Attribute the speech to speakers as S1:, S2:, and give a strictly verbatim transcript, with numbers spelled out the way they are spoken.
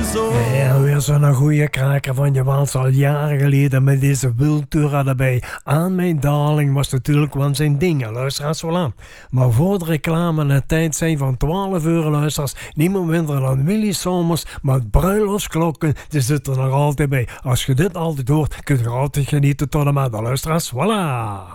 S1: zo.
S2: Ja, weer zo'n goede kraker van je waals al jaren geleden met deze Wiltura erbij. Aan mijn darling was natuurlijk wel zijn ding, luisteraars, voilà. Maar voor de reclame en het tijd zijn van twaalf uur, luisteraars, niemand minder dan Willy Somers met bruiloftsklokken, die zitten er nog altijd bij. Als je dit altijd hoort, kun je er altijd genieten tot en met de luisteraars, voilà.